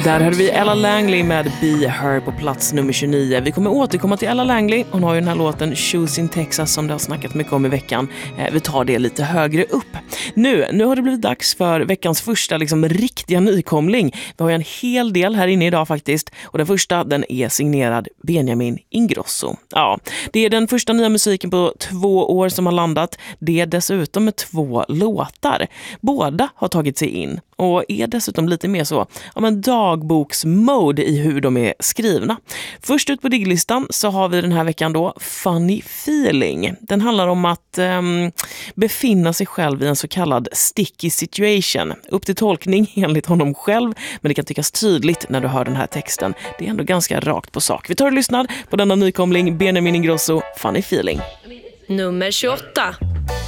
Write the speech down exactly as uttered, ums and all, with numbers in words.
Där hörde vi Ella Langley med Be Her på plats nummer tjugonio. Vi kommer återkomma till Ella Langley. Hon har ju den här låten Choosing Texas som det har snackat mycket om i veckan. Vi tar det lite högre upp. Nu, nu har det blivit dags för veckans första liksom, riktiga nykomling. Vi har ju en hel del här inne idag faktiskt. Och den första, den är signerad Benjamin Ingrosso. Ja, det är den första nya musiken på två år som har landat. Det är dessutom med två låtar. Båda har tagit sig in. Och är dessutom lite mer så ja, men dagboksmode i hur de är skrivna. Först ut på digglistan så har vi den här veckan då Funny Feeling. Den handlar om att um, befinna sig själv i en så kallad sticky situation. Upp till tolkning enligt honom själv, men det kan tyckas tydligt när du hör den här texten. Det är ändå ganska rakt på sak. Vi tar och lyssnar på denna nykomling Benjamin Ingrosso, Funny Feeling. Nummer tjugoåtta.